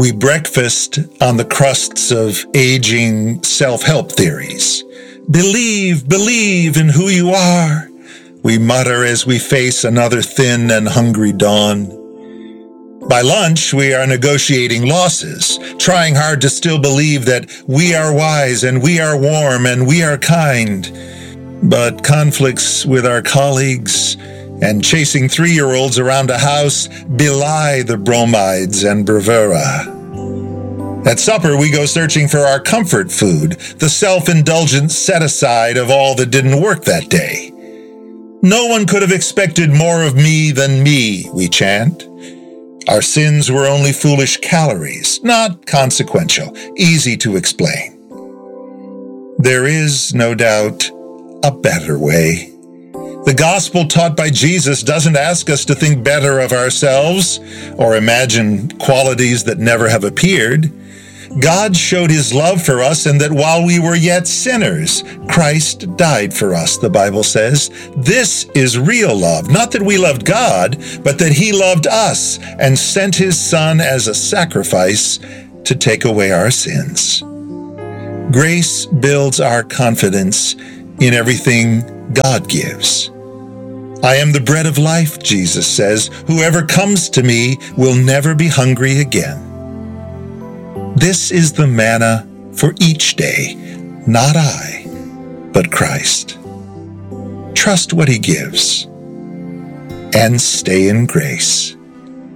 We breakfast on the crusts of aging self-help theories. Believe in who you are, we mutter as we face another thin and hungry dawn. By lunch, we are negotiating losses, trying hard to still believe that we are wise and we are warm and we are kind. But conflicts with our colleagues and chasing 3-year-olds around a house belie the bromides and bravura. At supper, we go searching for our comfort food, the self-indulgent set-aside of all that didn't work that day. No one could have expected more of me than me, we chant. Our sins were only foolish calories, not consequential, easy to explain. There is, no doubt, a better way. The gospel taught by Jesus doesn't ask us to think better of ourselves or imagine qualities that never have appeared. God showed his love for us, and that while we were yet sinners, Christ died for us, the Bible says. This is real love, not that we loved God, but that he loved us and sent his Son as a sacrifice to take away our sins. Grace builds our confidence in everything God gives. I am the bread of life, Jesus says. Whoever comes to me will never be hungry again. This is the manna for each day, not I, but Christ. Trust what he gives and stay in grace.